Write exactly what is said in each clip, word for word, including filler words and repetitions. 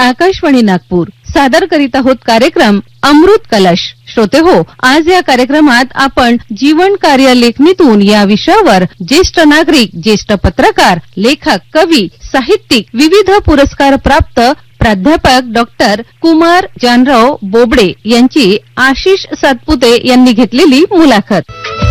आकाशवाणी नागपूर सादर करीत आहोत कार्यक्रम अमृत कलश. श्रोते हो, आज या कार्यक्रमात आपण जीवन कार्य लेखणीतून या विषयावर ज्येष्ठ नागरिक, ज्येष्ठ पत्रकार, लेखक, कवी, साहित्यिक, विविध पुरस्कार प्राप्त प्राध्यापक डॉक्टर कुमार जानराव बोबडे यांची आशिष सातपुते यांनी घेतलेली मुलाखत.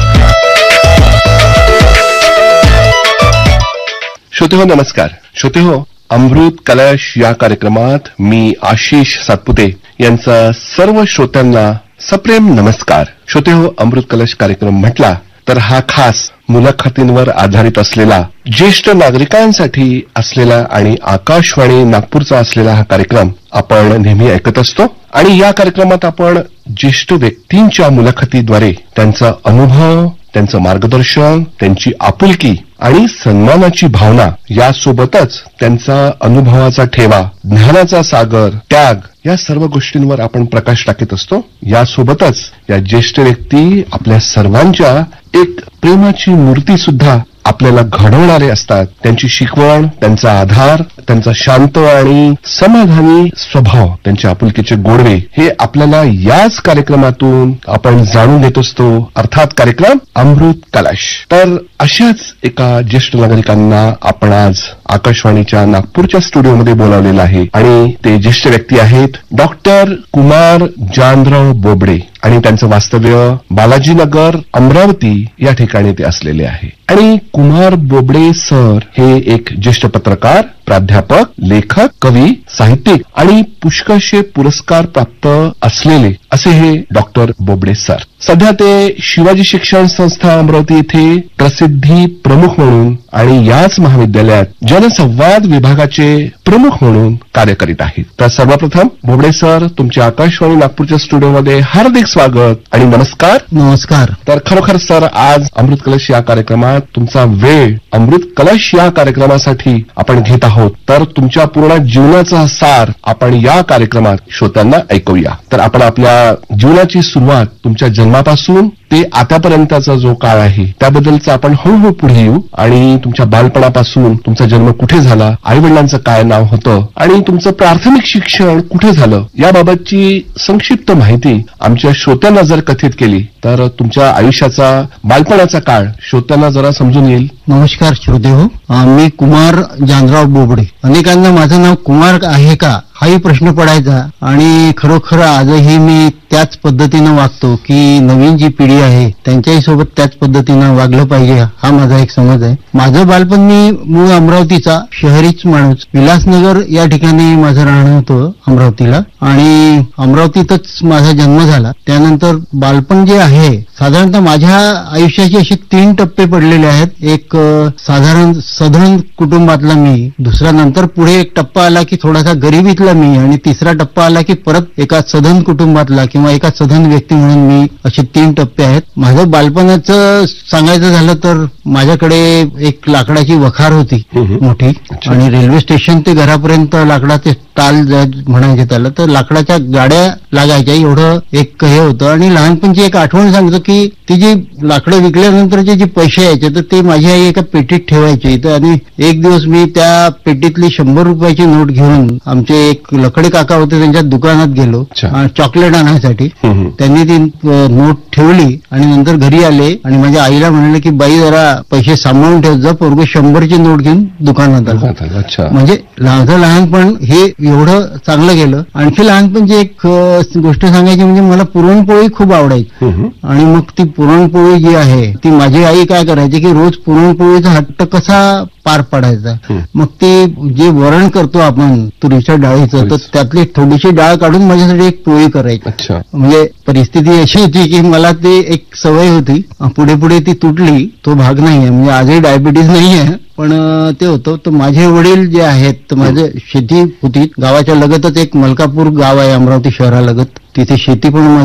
श्रोते हो, नमस्कार. श्रोते हो, अमृत कलश या कार्यक्रमात मी आशिष सातपुते यांचा सर्व श्रोत्यांना सप्रेम नमस्कार. श्रोते हो, अमृत कलश कार्यक्रम म्हटला तर हा खास मुलाखतींवर आधारित असलेला, ज्येष्ठ नागरिकांसाठी असलेला आणि आकाशवाणी नागपूरचा असलेला हा कार्यक्रम आपण नेहमी ऐकत असतो. आणि या कार्यक्रमात आपण ज्येष्ठ व्यक्तींच्या मुलाखतीद्वारे त्यांचा अनुभव, त्यांचं मार्गदर्शन, त्यांची आपुलकी आणि सन्मानाची भावना यासोबतच त्यांचा अनुभवाचा ठेवा, ज्ञानाचा सागर, त्याग या सर्व गोष्टींवर आपण प्रकाश टाकत असतो. यासोबतच या ज्येष्ठ व्यक्ती आपल्या सर्वांच्या एक प्रेमाची मूर्ती सुद्धा आपल्याला घडवणारे असतात. त्यांची शिकवण, त्यांचा आधार, त्यांचा शांत आणि समाधानी स्वभाव, त्यांचे आपुलकीचे गोडवे हे आपल्याला याच कार्यक्रमातून आपण जाणून घेत असतो. अर्थात कार्यक्रम अमृत कलश. तर अशाच एका ज्येष्ठ नागरिकांना आपण आज आकाशवाणीच्या नागपूरच्या स्टुडिओमध्ये बोलावलेलं आहे आणि ते ज्येष्ठ व्यक्ती आहेत डॉक्टर कुमार जानराव बोबडे आणि त्यांचं वास्तव्य बालाजीनगर, अमरावती या ठिकाणी ते असलेले आहे. आणि कुमार बोबडे सर हे एक ज्येष्ठ पत्रकार, प्राध्यापक, लेखक, कवी, साहित्यिक आणि पुष्कळशे पुरस्कार प्राप्त असलेले असे हे डॉक्टर बोबडे सर. सध्या ते शिवाजी शिक्षण संस्था अमरावती येथे प्रसिद्धी प्रमुख म्हणून आणि याच महाविद्यालयात जनसंवाद विभागाचे प्रमुख म्हणून कार्य करीत आहेत. तर सर्वप्रथम बोबडे सर, तुमच्या आकाशवाणी नागपूरच्या स्टुडिओमध्ये हार्दिक स्वागत आणि नमस्कार. नमस्कार. तर खरोखर सर, आज अमृत कलश या कार्यक्रमात तुमचा वेळ अमृत कलश या कार्यक्रमासाठी आपण घेत आहोत. तर तुमच्या पूर्ण जीवनाचा सार आपण या कार्यक्रमात श्रोत्यांना ऐकूया. तर आपण आपल्या जीवनाची सुरुवात तुमच्या जन्मापासून ते आतापर्यंतचा जो काळ आहे त्याबद्दलचा आपण हळूहळू पुढे येऊ आणि तुमच्या बालपणापासून तुमचा जन्म कुठे झाला, आई वडिलांचं काय नाव होतं आणि तुमचं प्राथमिक शिक्षण कुठे झालं याबाबतची संक्षिप्त माहिती आमच्या श्रोत्यांना जर कथित केली तर तुमच्या आयुष्याचा, बालपणाचा काळ श्रोत्यांना जरा समजून येईल. नमस्कार श्रोते हो, मी कुमार जानराव बोबडे. अनेकांना माझं नाव कुमार आहे का हाही प्रश्न पडायचा आणि खरोखर आजही मी त्याच पद्धतीनं वागतो की नवीन जी पिढी आहे त्यांच्याही सोबत त्याच पद्धतीनं वागलं पाहिजे, हा माझा एक समज आहे. माझं बालपण, मी मूळ अमरावतीचा शहरीच माणूस, विलासनगर या ठिकाणी माझं राहणं होतं अमरावतीला आणि अमरावतीतच माझा जन्म झाला. त्यानंतर बालपण जे आहे साधारणतः माझ्या आयुष्याचे असे तीन टप्पे पडलेले आहेत. एक साधारण सधन कुटुंबातला मी, दुसरा नंतर पुढे एक टप्पा आला की थोडासा गरिबीतला मी आणि तिसरा टप्पा आला की परत एका सधन कुटुंबातला किंवा एका सधन व्यक्ती म्हणून मी. असे तीन टप्पे आहेत. माझं बालपणाचं सांगायचं झालं तर माझ्याकडे एक लाकडाची वखार होती मोठी आणि रेल्वे स्टेशन ते घरापर्यंत लाकडाचे टाल म्हणायचे त्याला, तर लाकडाच्या गाड्या लागायच्या एवढं एक हे होतं. आणि लहानपणची एक आठवण सांगतो की ती जी लाकडं विकल्यानंतरचे जे पैसे यायचे तर ते माझी आई एका पेटीत ठेवायची. तर आणि एक दिवस मी त्या पेटीतली शंभर रुपयाची नोट घेऊन आमचे एक लकडे काका होते त्यांच्या दुकानात गेलो चॉकलेट आणायसाठी. त्यांनी ती नोट ठेवली आणि नंतर घरी आले आणि माझ्या आईला म्हणाले की बाई जरा पैसे सांभाळून ठेव जा, पोरगे शंभरची नोट घेऊन दुकानात आला. म्हणजे माझं लहानपण हे एवढं चांगलं गेलं. आणखी लहानपणची एक गोष्ट सांगायची म्हणजे मला पुरणपोळी खूप आवडायची आणि मग ती पुरणपोळी जी आहे ती माझी आई काय करायची की रोज पुरणपोळीचा हट्ट कसा पार पडायचा. मग ते जे वरण करतो आपण तुरीच्या डाळीचं, तर त्यातली थोडीशी डाळ काढून माझ्यासाठी एक पोळी करायची. म्हणजे परिस्थिती अशी होती की मला ते एक सवय होती, पुढे पुढे ती तुटली, तो भाग नाहीये. म्हणजे आजही डायबिटीज नाहीये पण ते होतं. तर माझे वडील जे आहेत, तर माझे शेती होती गावाच्या लगतच, एक मलकापूर गाव आहे अमरावती शहरालगत, तिथे शेती पण